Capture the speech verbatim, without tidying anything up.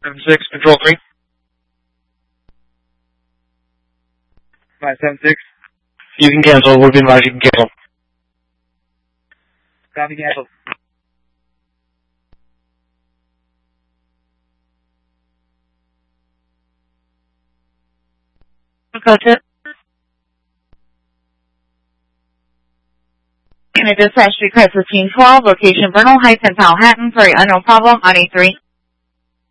seven six, control three. five seven six. You can cancel. We've been advised you can cancel. Copy cancel. Gotcha. Can I dispatch street crisis team twelve, location Vernal Heights in Powhatan for an unknown problem on A three?